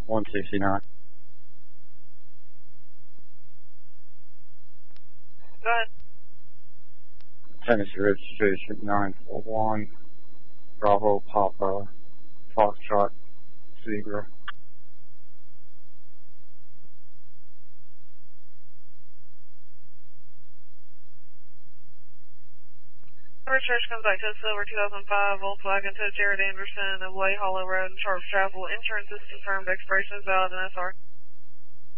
169. Go ahead. Tennessee registration 941. Bravo Papa Foxtrot Zebra. Registration comes back to Silver 2005 Volkswagen to Jared Anderson of Way Hollow Road in Sharp Chapel. Insurance is confirmed. Expiration is valid and SR.